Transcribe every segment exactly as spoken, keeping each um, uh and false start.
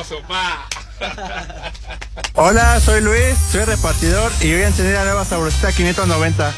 sofá. Hola, soy Luis, soy repartidor y voy a encender la nueva Sabrosita quinientos noventa.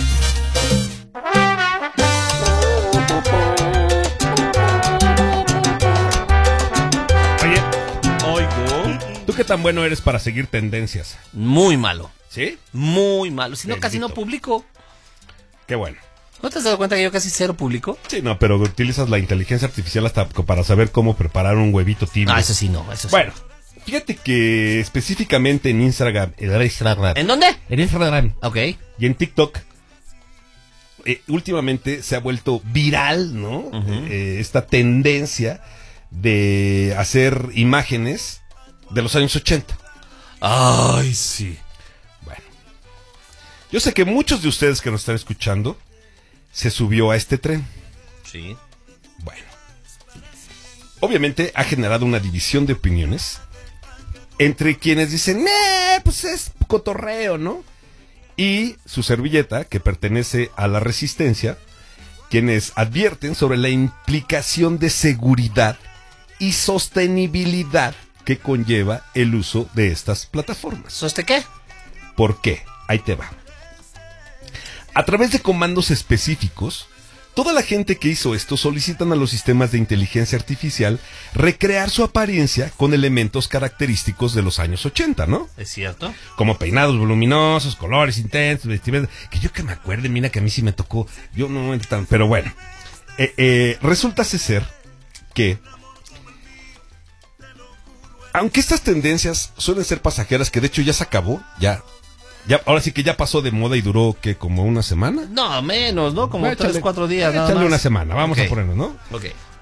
Oye, oigo, ¿tú qué tan bueno eres para seguir tendencias? Muy malo. ¿Sí? Muy malo. Si no, Bendito. casi no publico. Qué bueno. ¿No te has dado cuenta que yo casi cero publico? Sí, no, pero utilizas la inteligencia artificial hasta para saber cómo preparar un huevito tibio. Ah, eso sí no, eso sí. Bueno, fíjate que específicamente en Instagram, ¿En dónde? en Instagram Ok. y en TikTok, eh, últimamente se ha vuelto viral, ¿no? Uh-huh. Eh, esta tendencia de hacer imágenes de los años ochenta. Ay, sí. Bueno, yo sé que muchos de ustedes que nos están escuchando se subió a este tren. Sí. Bueno, obviamente ha generado una división de opiniones entre quienes dicen, eh, pues es cotorreo, ¿no? Y su servilleta, que pertenece a la Resistencia, quienes advierten sobre la implicación de seguridad y sostenibilidad que conlleva el uso de estas plataformas. ¿Soste qué? ¿Por qué? Ahí te va. A través de comandos específicos, toda la gente que hizo esto solicitan a los sistemas de inteligencia artificial recrear su apariencia con elementos característicos de los años ochenta, ¿no? ¿Es cierto? Como peinados voluminosos, colores intensos, vestimenta. Que yo que me acuerde, mira que a mí sí me tocó. Yo no tan. Pero bueno, eh, eh, resulta ser que, aunque estas tendencias suelen ser pasajeras, que de hecho ya se acabó, ya. Ya, ahora sí que ya pasó de moda y duró, ¿qué? ¿Como una semana? No, menos, ¿no? Como Bueno, tres, échale- cuatro días nada Échale más. una semana, vamos Ok. a ponernos, ¿no? Ok.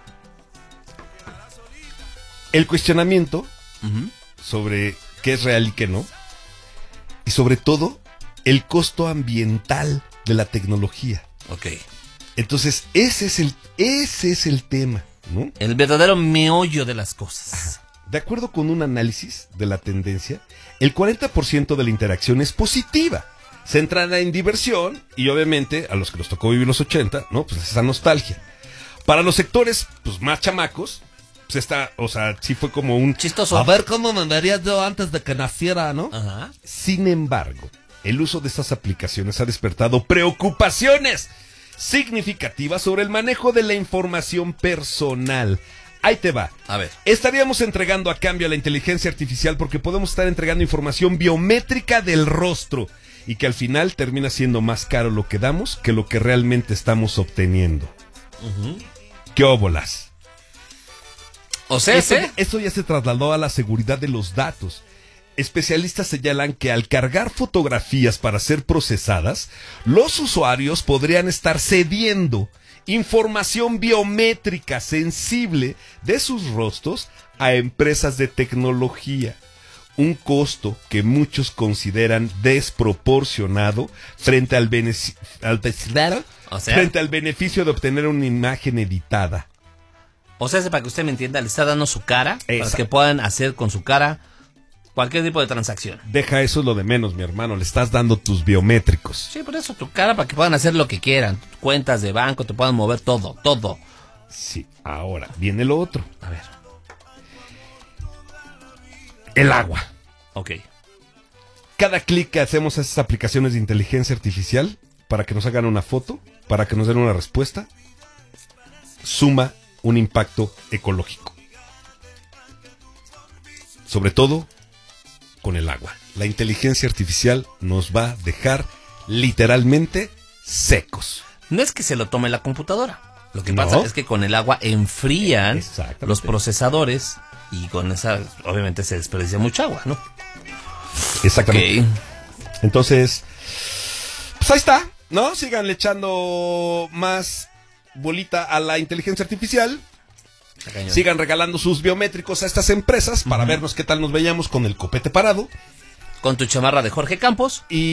El cuestionamiento Ujú. sobre qué es real y qué no, y sobre todo, el costo ambiental de la tecnología. Ok. Entonces, ese es el, ese es el tema, ¿no? El verdadero meollo de las cosas. De acuerdo con un análisis de la tendencia, el cuarenta por ciento de la interacción es positiva, centrada en diversión y obviamente a los que nos tocó vivir los ochenta, ¿no? Pues esa nostalgia. Para los sectores pues más chamacos, pues esta, o sea, sí fue como un Chistoso. a ver cómo me vería yo antes de que naciera, ¿no? Ajá. Sin embargo, el uso de estas aplicaciones ha despertado preocupaciones significativas sobre el manejo de la información personal. Ahí te va. A ver. Estaríamos entregando a cambio a la inteligencia artificial porque podemos estar entregando información biométrica del rostro y que al final termina siendo más caro lo que damos que lo que realmente estamos obteniendo. Uh-huh. ¿Qué óbolas? O sea, Esto, ¿sí? esto ya se trasladó a la seguridad de los datos. Especialistas señalan que al cargar fotografías para ser procesadas, los usuarios podrían estar cediendo información biométrica sensible de sus rostros a empresas de tecnología. Un costo que muchos consideran desproporcionado frente al, beneci- al, O sea, frente al beneficio de obtener una imagen editada. o sea, para que usted me entienda, le está dando su cara para Exacto. que puedan hacer con su cara cualquier tipo de transacción. Deja eso lo de menos, mi hermano. Le estás dando tus biométricos. Sí, por eso tu cara para que puedan hacer lo que quieran. Cuentas de banco, te puedan mover todo, todo. Sí, ahora viene lo otro. A ver. El agua. Ok. Cada clic que hacemos a esas aplicaciones de inteligencia artificial para que nos hagan una foto, para que nos den una respuesta, suma un impacto ecológico. Sobre todo con el agua. La inteligencia artificial nos va a dejar literalmente secos. No es que se lo tome la computadora. Lo que No. pasa es que con el agua enfrían Exactamente. los procesadores y con esa, obviamente, se desperdicia mucha agua, ¿no? Exactamente. Ok. Entonces, pues ahí está, ¿no? Sigan echando más bolita a la inteligencia artificial. Está cañón. Sigan regalando sus biométricos a estas empresas para Ujú. vernos qué tal nos veíamos con el copete parado. Con tu chamarra de Jorge Campos. Y